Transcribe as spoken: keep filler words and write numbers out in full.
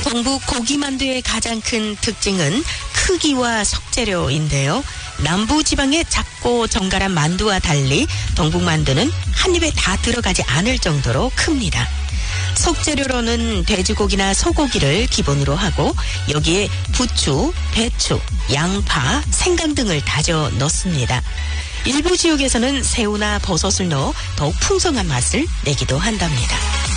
동북 고기만두의 가장 큰 특징은 크기와 속재료인데요. 남부 지방의 작고 정갈한 만두와 달리 동북 만두는 한 입에 다 들어가지 않을 정도로 큽니다. 속재료로는 돼지고기나 소고기를 기본으로 하고 여기에 부추, 배추, 양파, 생강 등을 다져 넣습니다. 일부 지역에서는 새우나 버섯을 넣어 더욱 풍성한 맛을 내기도 한답니다.